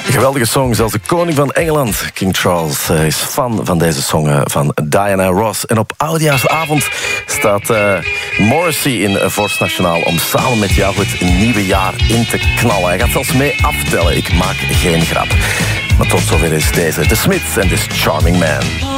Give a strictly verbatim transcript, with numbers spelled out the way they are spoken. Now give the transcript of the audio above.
Geweldige song, zelfs de koning van Engeland, King Charles, is fan van deze song van Diana Ross. En op Oudejaarsavond staat uh, Morrissey in Vorst Nationaal om samen met jou het nieuwe jaar in te knallen. Hij gaat zelfs mee aftellen, ik maak geen grap. Maar tot zover is deze, The Smiths en This Charming Man.